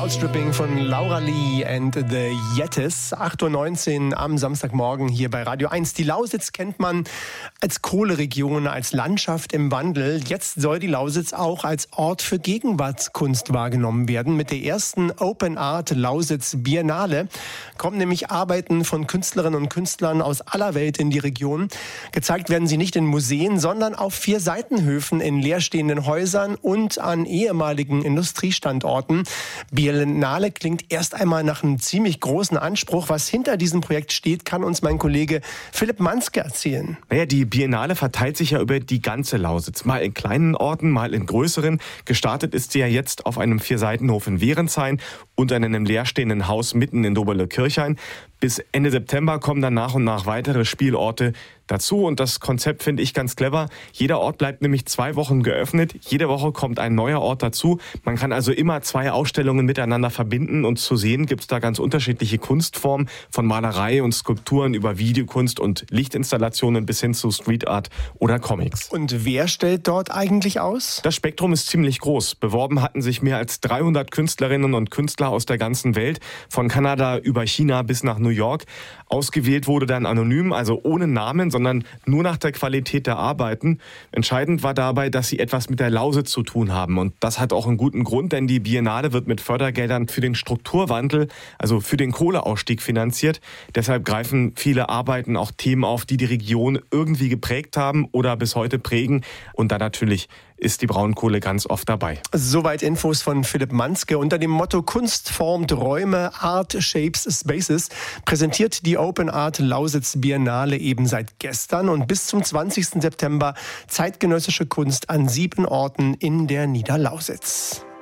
Outstripping von Laura Lee and the Yetis. 8:19 Uhr am Samstagmorgen hier bei Radio 1. Die Lausitz kennt man als Kohleregion, als Landschaft im Wandel. Jetzt soll die Lausitz auch als Ort für Gegenwartskunst wahrgenommen werden. Mit der ersten Open Art Lausitz Biennale kommen nämlich Arbeiten von Künstlerinnen und Künstlern aus aller Welt in die Region. Gezeigt werden sie nicht in Museen, sondern auf 4 Seitenhöfen in leerstehenden Häusern und an ehemaligen Industriestandorten. Biennale klingt erst einmal nach einem ziemlich großen Anspruch. Was hinter diesem Projekt steht, kann uns mein Kollege Philipp Manske erzählen. Naja, die Biennale verteilt sich ja über die ganze Lausitz. Mal in kleinen Orten, mal in größeren. Gestartet ist sie ja jetzt auf einem 4-Seitenhof in Wehrenshain und an einem leerstehenden Haus mitten in Doberle-Kirchhain. Bis Ende September kommen dann nach und nach weitere Spielorte dazu. Und das Konzept finde ich ganz clever. Jeder Ort bleibt nämlich 2 Wochen geöffnet. Jede Woche kommt ein neuer Ort dazu. Man kann also immer 2 Ausstellungen miteinander verbinden. Und zu sehen gibt es da ganz unterschiedliche Kunstformen. Von Malerei und Skulpturen über Videokunst und Lichtinstallationen bis hin zu Street Art oder Comics. Und wer stellt dort eigentlich aus? Das Spektrum ist ziemlich groß. Beworben hatten sich mehr als 300 Künstlerinnen und Künstler aus der ganzen Welt. Von Kanada über China bis nach New York. Ausgewählt wurde dann anonym, also ohne Namen, sondern nur nach der Qualität der Arbeiten. Entscheidend war dabei, dass sie etwas mit der Lausitz zu tun haben. Und das hat auch einen guten Grund, denn die Biennale wird mit Fördergeldern für den Strukturwandel, also für den Kohleausstieg finanziert. Deshalb greifen viele Arbeiten auch Themen auf, die die Region irgendwie geprägt haben oder bis heute prägen. Und da natürlich ist die Braunkohle ganz oft dabei. Soweit Infos von Philipp Manske. Unter dem Motto Kunst formt Räume, Art shapes spaces präsentiert die Open Art Lausitz Biennale eben seit gestern und bis zum 20. September zeitgenössische Kunst an 7 Orten in der Niederlausitz.